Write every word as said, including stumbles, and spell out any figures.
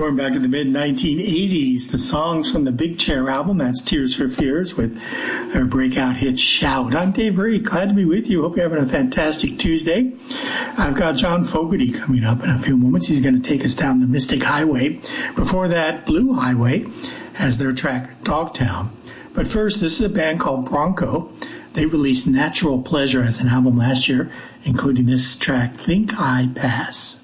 Going back to the mid nineteen eighties, the songs from the Big Chair album, that's Tears for Fears with their breakout hit Shout. I'm Dave Murray, glad to be with you. Hope you're having a fantastic Tuesday. I've got John Fogerty coming up in a few moments. He's going to take us down the Mystic Highway. Before that, Blue Highway has their track Dogtown. But first, this is a band called Bronco. They released Natural Pleasure as an album last year, including this track, Think I Pass.